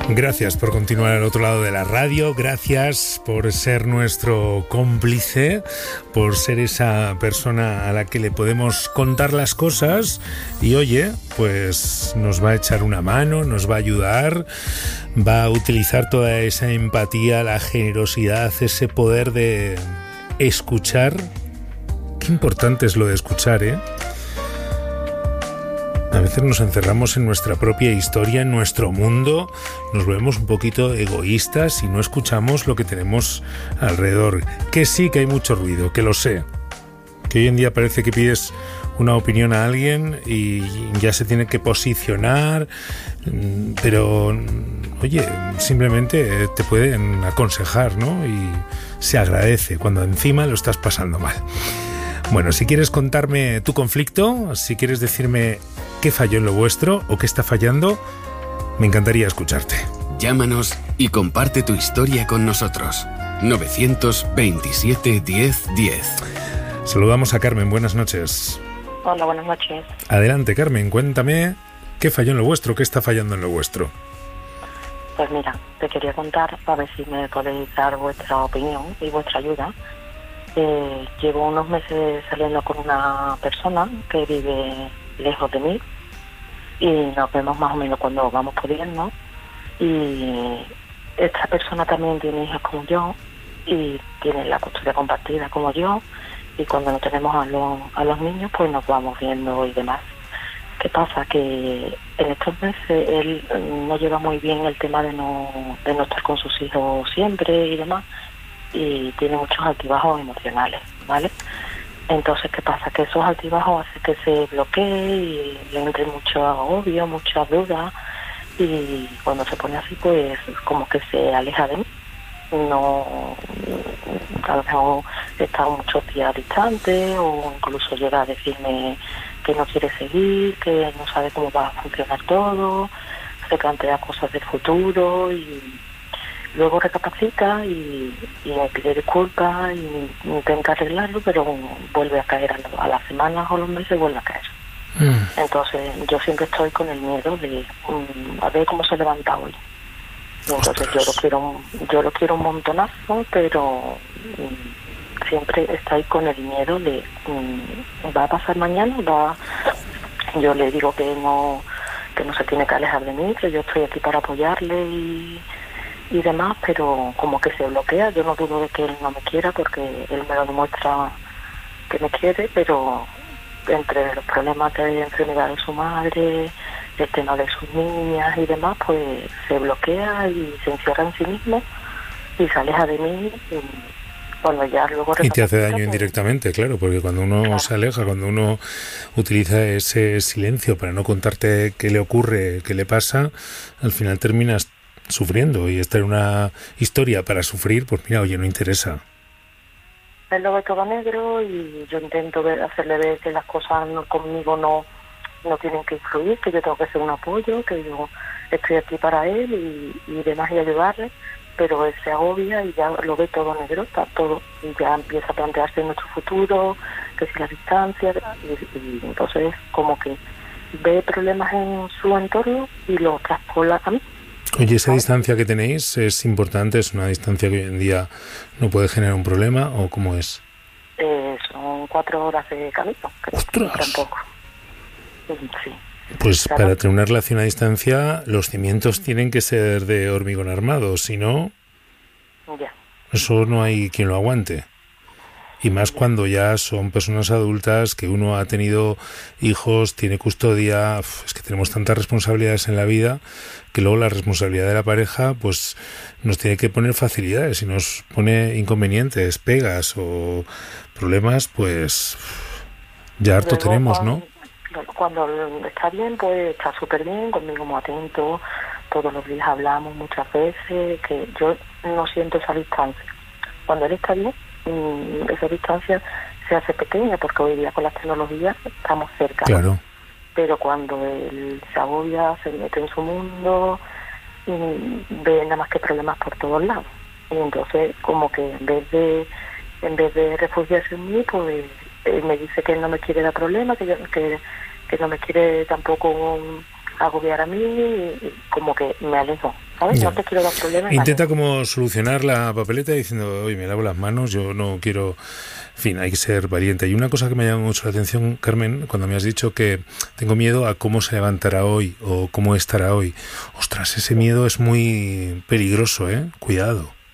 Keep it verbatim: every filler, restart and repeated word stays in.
Gracias por continuar al otro lado de la radio, gracias por ser nuestro cómplice, por ser esa persona a la que le podemos contar las cosas y oye, pues nos va a echar una mano, nos va a ayudar, va a utilizar toda esa empatía, la generosidad, ese poder de escuchar. Qué importante es lo de escuchar, ¿eh? A veces nos encerramos en nuestra propia historia, en nuestro mundo, nos volvemos un poquito egoístas y no escuchamos lo que tenemos alrededor. Que sí, que hay mucho ruido, que lo sé. Que hoy en día parece que pides una opinión a alguien y ya se tiene que posicionar, pero, oye, simplemente te pueden aconsejar, ¿no? Y se agradece cuando encima lo estás pasando mal. Bueno, si quieres contarme tu conflicto, si quieres decirme qué falló en lo vuestro o qué está fallando, me encantaría escucharte. Llámanos y comparte tu historia con nosotros. novecientos veintisiete diez diez. Saludamos a Carmen, buenas noches. Hola, buenas noches. Adelante, Carmen, cuéntame qué falló en lo vuestro, qué está fallando en lo vuestro. Pues mira, te quería contar, a ver si me podéis dar vuestra opinión y vuestra ayuda. Eh, llevo unos meses saliendo con una persona que vive lejos de mí y nos vemos más o menos cuando vamos pudiendo, y esta persona también tiene hijos como yo y tiene la custodia compartida como yo, y cuando no tenemos a los, a los niños pues nos vamos viendo y demás. ¿Qué pasa? Que en estos meses él no lleva muy bien el tema de no, de no estar con sus hijos siempre y demás, y tiene muchos altibajos emocionales, ¿vale? Entonces, ¿qué pasa? Que esos altibajos hacen que se bloquee y le entre mucho agobio, muchas dudas, y cuando se pone así, pues como que se aleja de mí. No, a lo mejor está muchos días distante, o incluso llega a decirme que no quiere seguir, que no sabe cómo va a funcionar todo, se plantea cosas del futuro y luego recapacita y, y me pide disculpas y intenta arreglarlo, pero vuelve a caer a, a las semanas o los meses, vuelve a caer. Mm. Entonces yo siempre estoy con el miedo de um, a ver cómo se levanta hoy. Entonces yo lo quiero yo lo quiero un montonazo, pero um, siempre estoy con el miedo de um, va a pasar mañana, va. Yo le digo que no que no se tiene que alejar de mí, que yo estoy aquí para apoyarle y y demás, pero como que se bloquea. Yo no dudo de que él no me quiera, porque él me lo demuestra que me quiere, pero entre los problemas de enfermedad de su madre, el tema de sus niñas y demás, pues se bloquea y se encierra en sí mismo y se aleja de mí. Y cuando ya luego y te hace daño indirectamente, claro, porque cuando uno claro. se aleja, cuando uno utiliza ese silencio para no contarte qué le ocurre, qué le pasa, al final terminas sufriendo, y esta es una historia para sufrir, pues mira, oye, no interesa. Él lo ve todo negro y yo intento ver, hacerle ver que las cosas no, conmigo no no tienen que influir, que yo tengo que ser un apoyo, que yo estoy aquí para él y, y demás, y ayudarle, pero él se agobia y ya lo ve todo negro, está todo, y ya empieza a plantearse nuestro futuro, que si la distancia, y, y entonces como que ve problemas en su entorno y lo traspola a mí. Oye, ¿esa distancia que tenéis es importante? ¿Es una distancia que hoy en día no puede generar un problema o cómo es? Eh, son cuatro horas de camino. ¡Ostras! Tampoco. Sí. Pues claro. Para tener una relación a distancia, los cimientos tienen que ser de hormigón armado, si no, ya. Eso no hay quien lo aguante. Y más cuando ya son personas adultas, que uno ha tenido hijos, tiene custodia. Es que tenemos tantas responsabilidades en la vida que luego la responsabilidad de la pareja pues nos tiene que poner facilidades y nos pone inconvenientes, pegas o problemas, pues ya harto Luego, tenemos, cuando, ¿no? Cuando está bien, pues está súper bien, conmigo muy atento, todos los días hablamos muchas veces, que yo no siento esa distancia. Cuando él está bien, esa distancia se hace pequeña, porque hoy día con las tecnologías estamos cerca. Claro. Pero cuando él se agobia, se mete en su mundo, ve nada más que problemas por todos lados. Y entonces, como que en vez de en vez de refugiarse en mí, pues él me dice que él no me quiere dar problemas, que, yo, que, que no me quiere tampoco agobiar a mí y como que me alejo, ¿sabes? Ya. No te quiero dar problemas. Intenta como solucionar la papeleta diciendo, oye, me lavo las manos, yo no quiero... En fin, hay que ser valiente. Y una cosa que me llama mucho la atención, Carmen, cuando me has dicho que tengo miedo a cómo se levantará hoy o cómo estará hoy. Ostras, ese miedo es muy peligroso, ¿eh? Cuidado.